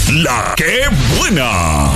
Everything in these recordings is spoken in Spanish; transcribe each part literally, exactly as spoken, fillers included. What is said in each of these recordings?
La que buena.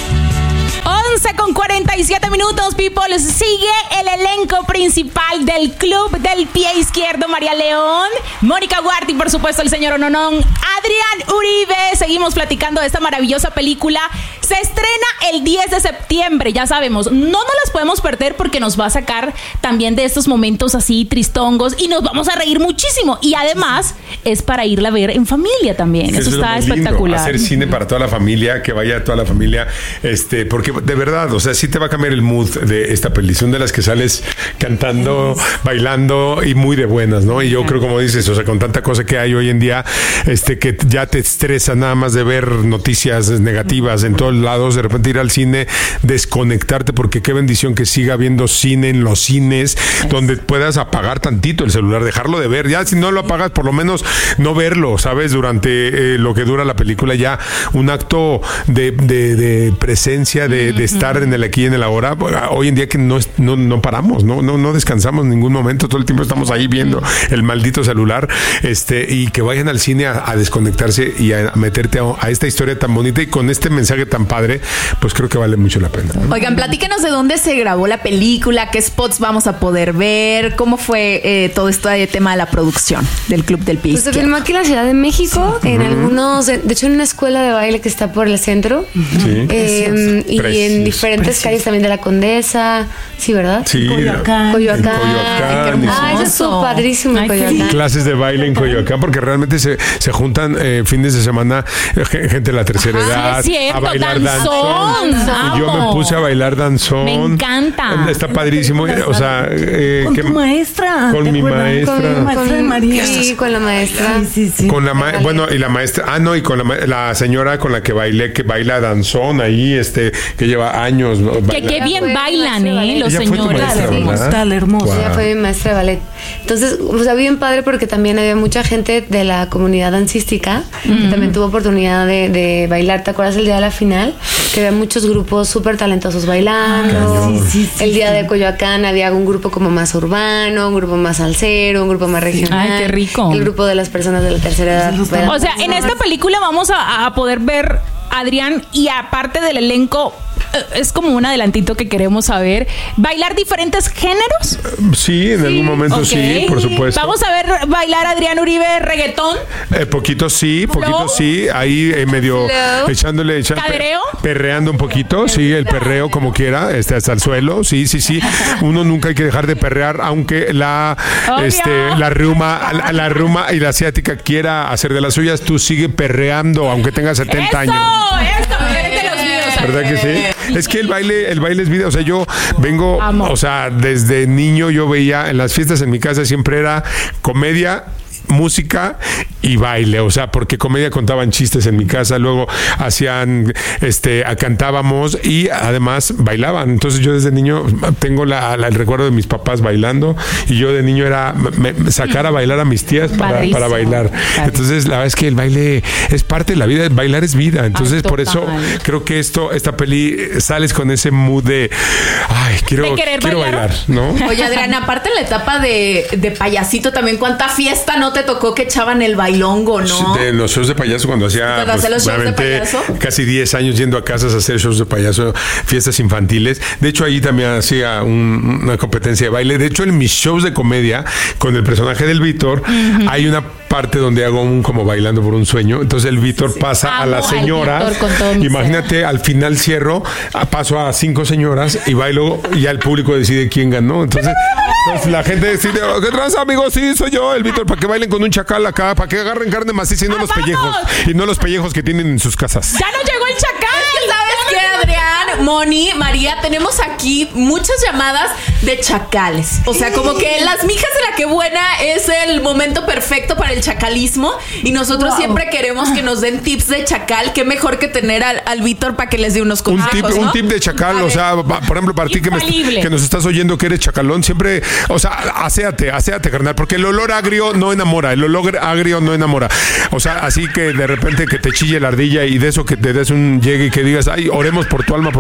once con cuarenta y siete minutos, people. Sigue el elenco principal del Club del Pie Izquierdo. María León, Mónica Guardi, por supuesto el señor Ononón, Adrián Uribe. Seguimos platicando de esta maravillosa película. Se estrena el diez de septiembre, ya sabemos. No nos las podemos perder porque nos va a sacar también de estos momentos así tristongos y nos vamos a reír muchísimo. Y además es para irla a ver en familia también. Eso, Eso está es espectacular. Hacer cine para toda la familia, que vaya toda la familia, este, porque de verdad, o sea, sí te va a cambiar el mood de esta peli. Son de las que sales cantando, bailando y muy de buenas, ¿no? Y yo creo, como dices, o sea, con tanta cosa que hay hoy en día, este, que ya te estresa nada más de ver noticias negativas en todos lados, de repente ir al cine, desconectarte, porque qué bendición que siga habiendo cine en los cines, es. donde puedas apagar tantito el celular, dejarlo de ver. Ya si no lo apagas, por lo menos no verlo, ¿sabes? Durante eh, lo que dura la película, ya un acto de, de, de presencia, de, de estar en el aquí y en el ahora. Hoy en día que no, no, no paramos, ¿no? No, no descansamos en ningún momento, todo el tiempo estamos ahí viendo el maldito celular, este, y que vayan al cine a, a desconectarse y a meterte a, a esta historia tan bonita y con este mensaje tan padre, pues creo que vale mucho la pena, ¿no? Oigan, platíquenos de dónde se grabó la película, qué spots vamos a poder ver, cómo fue eh, todo esto de tema de la producción del Club del Pie Izquierdo. Pues se filmó aquí en la Ciudad de México, sí. en uh-huh. algunos, de hecho en una escuela de baile que está por el centro, sí. eh, y Precios. en diferentes Precios. calles también de la Condesa, sí, ¿verdad? Sí. Coyoacán. Coyoacán. Coyoacán. Ah, eso estuvo padrísimo en Coyoacán. Clases de baile en Coyoacán, porque realmente se, se juntan eh, fines de semana gente de la tercera Ajá, edad es cierto, a bailar danzón. danzón. Y yo me puse a bailar danzón. Me encanta. Está padrísimo. O sea, eh, con que, tu maestra. Con mi maestra. Con, con maestra de María. Sí, con la maestra. Sí, sí, sí. Con la ma- bueno, y la maestra, ah, no, y con la, la señora con la que bailé, que baila danzón ahí, este, que lleva años. Que qué bien bailan, ¿eh? Los Ella señores. Maestra, hermosa, hermosa. Wow. Ella fue mi maestra de ballet. Entonces, o sea, bien padre porque también había mucha gente de la comunidad dancística uh-huh. que también tuvo oportunidad de, de bailar. ¿Te acuerdas el día de la final? Que había muchos grupos súper talentosos bailando. Sí, sí, sí, el día sí. de Coyoacán había un grupo como más urbano, un grupo más salsero, un grupo más regional. Ay, qué rico. El grupo de las personas de la tercera edad. O sea, en esta película vamos a, a poder ver, Adrián, y aparte del elenco, es como un adelantito que queremos saber, ¿bailar diferentes géneros? Sí, en sí. algún momento okay. sí, por supuesto. Vamos a ver bailar Adrián Uribe reggaetón. Eh, poquito sí, poquito Flow. sí, ahí eh, medio Flow. echándole, echando, ¿Cadereo? Perreando un poquito, sí, el perreo como quiera, este, hasta el suelo, sí, sí, sí. Uno nunca hay que dejar de perrear, aunque la, Obvio. este, la ruma, la, la ruma y la asiática quiera hacer de las suyas, tú sigue perreando, aunque tengas setenta ¡Eso! años. ¡Eso! ¡Eres de los míos! ¿Verdad que sí? Es que el baile, el baile es vida. O sea, yo vengo, Amo. o sea, desde niño yo veía en las fiestas en mi casa siempre era comedia, música y baile, o sea, porque comedia contaban chistes en mi casa, luego hacían, este, cantábamos y además bailaban. Entonces yo desde niño tengo la, la, el recuerdo de mis papás bailando y yo de niño era me, sacar a bailar a mis tías para, para bailar. Entonces la verdad es que el baile es parte de la vida, bailar es vida. Entonces ay, por eso creo que esto, esta peli sales con ese mood de ay, quiero, de querer quiero bailar. bailar, ¿no? Oye, Adriana, aparte en la etapa de, de payasito también, ¿cuánta fiesta no te tocó que echaban el bailongo, no? De los shows de payaso cuando hacía pues, los shows de payaso? Casi diez años yendo a casas a hacer shows de payaso, fiestas infantiles. De hecho, ahí también hacía un, una competencia de baile. De hecho, en mis shows de comedia, con el personaje del Víctor, uh-huh. hay una parte donde hago un como bailando por un sueño. Entonces el Víctor sí, sí. pasa Amo a la señora. Imagínate, al final cierro, paso a cinco señoras y bailo y ya el público decide quién ganó. Entonces, entonces la gente decide, ¿qué traza, amigos? Sí, soy yo, el Víctor, para que bailen con un chacal acá, para que agarren carne maciza y no ¡Ah, los vamos! pellejos. Y no los pellejos que tienen en sus casas. ¡Ya no llegó el chacal! Es que ¿sabes qué, Adrián, Moni, María? Tenemos aquí muchas llamadas de chacales. O sea, como que las mijas de la que buena es el momento perfecto para el chacalismo y nosotros wow. siempre queremos que nos den tips de chacal. Qué mejor que tener al, al Víctor para que les dé unos consejos, un tip, ¿no? Un tip de chacal, o sea, por ejemplo, para ti que, me, que nos estás oyendo que eres chacalón, siempre, o sea, aséate, aséate, carnal, porque el olor agrio no enamora, el olor agrio no enamora. O sea, así que de repente que te chille la ardilla y de eso que te des un llegue y que digas, ay, oremos por tu alma, por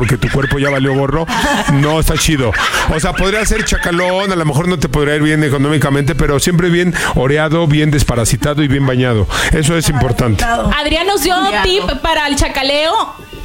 porque tu cuerpo ya valió gorro, no está chido. O sea, podría ser chacalón, a lo mejor no te podría ir bien económicamente, pero siempre bien oreado, bien desparasitado y bien bañado. Eso es importante. Adrián nos dio tip para el chacaleo.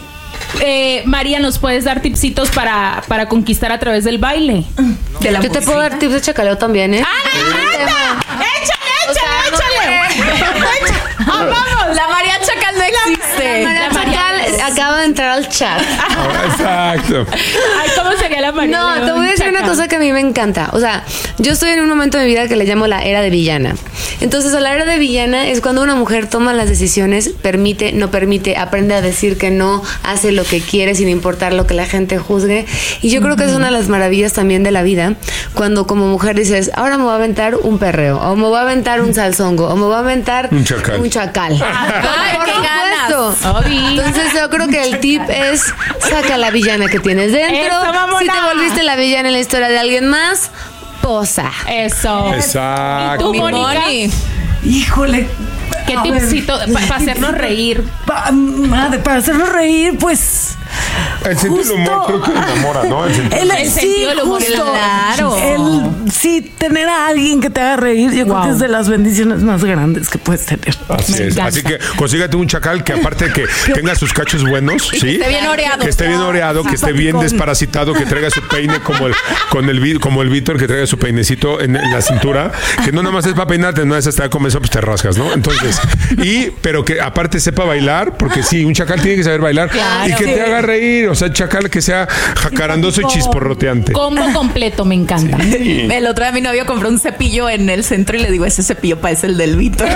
Eh, María, ¿nos puedes dar tipsitos para, para conquistar a través del baile? De la Yo te puedo dar tips de chacaleo también, ¿eh? ¡Ah, échale, O sea, échale, échale! ¡Ah, vamos! La María Chacal no existe. María Chacal acaba de entrar al chat. Exacto. Ay, ¿cómo sería la María No, León te voy a decir Chacal? una cosa que a mí me encanta. O sea, yo estoy en un momento de mi vida que le llamo la era de villana. Entonces, la era de villana es cuando una mujer toma las decisiones, permite, no permite, aprende a decir que no, hace lo que quiere sin importar lo que la gente juzgue. Y yo creo que es una de las maravillas también de la vida, cuando como mujer dices, ahora me voy a aventar un perreo, o me voy a aventar un salsongo, o me voy a aventar Un chacal. Un chacal. Ay, Por qué ganas. supuesto. Obvio. Entonces yo creo que el tip es saca la villana que tienes dentro. Eso, mamona. Si te volviste la villana en la historia de alguien más, posa. Eso. Exacto. ¿Y tú, Mi Mónica? Moni. Híjole. ¿Qué A tipsito ver, para hacernos reír? Pa- madre, para hacernos reír, pues. El sentido del humor creo que enamora, ¿no? El sentido. El, El sí, sentido del humor, justo. claro. El, sí, tener a alguien que te haga reír, yo creo Wow. que es de las bendiciones más grandes que puedes tener. Así Me es. encanta. Así que consígate un chacal que aparte que tenga sus cachos buenos, Y ¿sí? que esté bien oreado. Que esté bien oreado, que esté bien desparasitado, que traiga su peine como el con el vi- como el Víctor, que traiga su peinecito en, en la cintura, que no nada más es para peinarte, no es hasta con eso pues te rascas, ¿no? Entonces, y pero que aparte sepa bailar, porque sí, un chacal tiene que saber bailar y que te haga reír, o sea, chacal que sea jacarandoso y chisporroteante. Combo completo, me encanta. El otro día mi novio compró un cepillo en el centro y le digo, ese cepillo parece el del Víctor.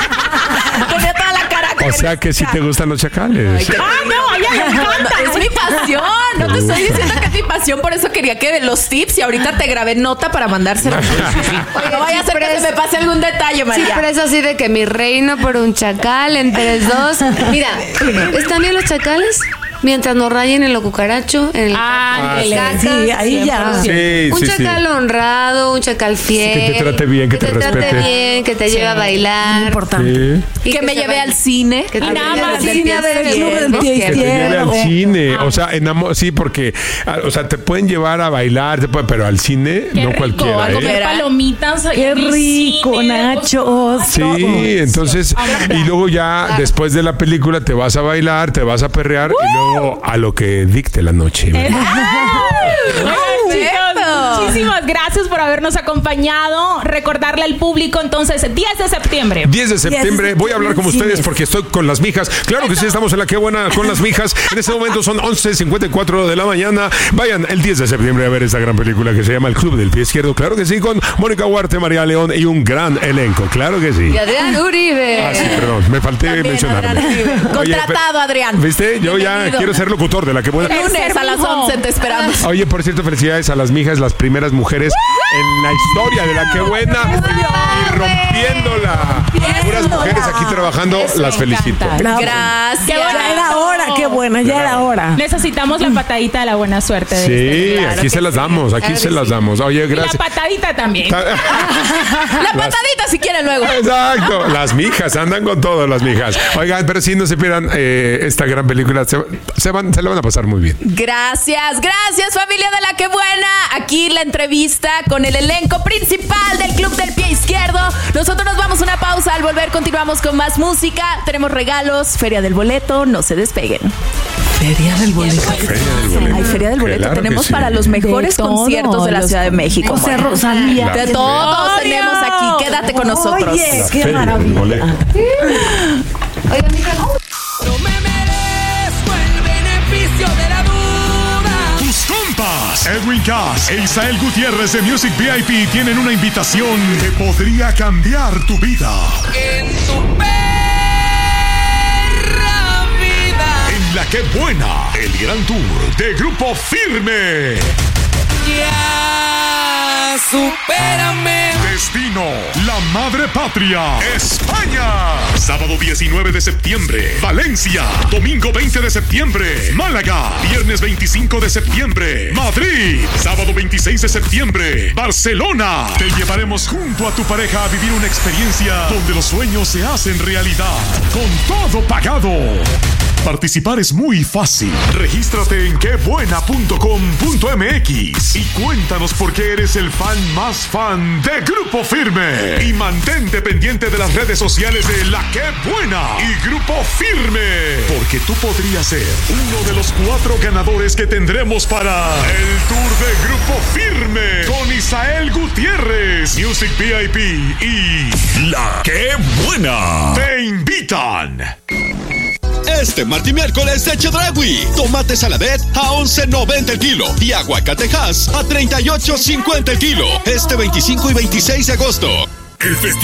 Tenía toda la cara. O sea que sí te gustan los chacales. ¡Ah, no! ¡Ya me encanta! Es mi pasión. No te estoy diciendo que es mi pasión, por eso quería que los tips y ahorita te grabé nota para mandárselo. No vaya a ser que se me pase algún detalle, Sí, María. pero es así de que mi reino por un chacal en tres dos. Mira, ¿están bien los chacales? Mientras no rayen en lo cucaracho, en el Ándele. cacas. Sí, ahí ya. Sí, Un sí, sí. chacal honrado, un chacal fiel. Que te trate bien, que te trate respete. bien, que te lleve a Muy bailar. importante. Sí. Y Que me se lleve vaya- al cine. Que te Y nada lleve más al del cine pie a ver el izquierdo. club Del del pie pie Que te lleve al izquierdo. cine, o sea, enamo- sí, porque, ah, o sea, te pueden llevar a bailar, te pueden- pero al cine Qué no rico, cualquiera, a ¿eh? comer palomitas. Qué en el rico, cine. nachos. Sí, todo. entonces, y luego ya después de la película te vas a bailar, te vas a perrear y luego a lo que dicte la noche. ¿verdad? Oigan, chicos, Perfecto. muchísimas gracias por habernos acompañado. Recordarle al público entonces, diez de septiembre. diez de septiembre, voy a hablar con ustedes Cines. porque estoy con las mijas. Claro que sí, estamos en la que buena con las mijas. En este momento son once cincuenta y cuatro de la mañana. Vayan el diez de septiembre a ver esta gran película que se llama El Club del Pie Izquierdo. Claro que sí, con Mónica Huarte, María León y un gran elenco. Claro que sí. Y Adrián Uribe. Ah, sí, perdón, me falté También, mencionarlo. Adrián Uribe. Contratado, Adrián. ¿Viste? Yo ya Bienvenido. quiero ser locutor de la que buena. Lunes a las once te esperamos. Oye, por cierto, felicidades a las mijas, las primeras mujeres en la historia de la que buena y rompiéndola. Puras mujeres aquí trabajando, Eso las me felicito. encanta. Bravo. Gracias. Qué bueno. Ya era hora, qué buena, ya era hora. Necesitamos la patadita de la buena suerte. De Sí, este, aquí se las damos, aquí se las damos. Oye, Y la gracias. patadita también. La patadita si quieren luego. Exacto, las mijas, andan con todo las mijas. Oigan, pero sí, no se pierdan eh, esta gran película, se, se van, se la van a pasar muy bien. Gracias, gracias familia de la que buena. Aquí la entrevista con el elenco principal del Club del Pie Izquierdo. Nosotros nos vamos a una pausa. Al volver continuamos con más música. Tenemos regalos, Feria del Boleto. No se despeguen. Feria del boleto. Feria del boleto. Hay Feria del Boleto. Claro que Tenemos sí. para los mejores De todo, conciertos de la los- Ciudad de México. José Bueno, Rosalía. de todos Obvio. tenemos aquí. Quédate con nosotros. Oye, La qué Feria del maravilla. boleto. Oiga, mija, No me merezco el beneficio de la duda. Tus compas, Edwin Cass e Isael Gutiérrez de Music V I P tienen una invitación que podría cambiar tu vida. En tu perra vida. En La Que Buena, el gran tour de Grupo Firme. Ya supérame. Destino, la madre patria, España. Sábado diecinueve de septiembre, Valencia. Domingo veinte de septiembre, Málaga. Viernes veinticinco de septiembre, Madrid. Sábado veintiséis de septiembre, Barcelona. Te llevaremos junto a tu pareja a vivir una experiencia donde los sueños se hacen realidad. Con todo pagado. Participar es muy fácil. Regístrate en qué buena punto com punto m x y cuéntanos por qué eres el fan más fan de Grupo Firme. Y mantente pendiente de las redes sociales de La Qué Buena y Grupo Firme, porque tú podrías ser uno de los cuatro ganadores que tendremos para el Tour de Grupo Firme con Isael Gutiérrez, Music V I P y La Qué Buena. Te invitan. Este martes y miércoles de Chedraui, tomate saladet a once noventa el kilo y aguacatejas a treinta y ocho cincuenta el kilo. Este veinticinco y veintiséis de agosto. El